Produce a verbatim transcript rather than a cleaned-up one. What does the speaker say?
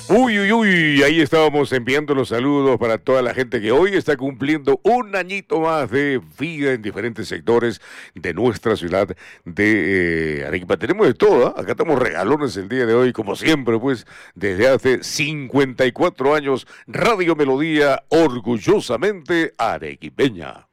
Uy, uy, uy, ahí estábamos enviando los saludos para toda la gente que hoy está cumpliendo un añito más de vida en diferentes sectores de nuestra ciudad de eh, Arequipa. Tenemos de todo, ¿ah? Acá estamos regalones el día de hoy, como siempre, pues, desde hace cincuenta y cuatro años, Radio Melodía, orgullosamente arequipeña.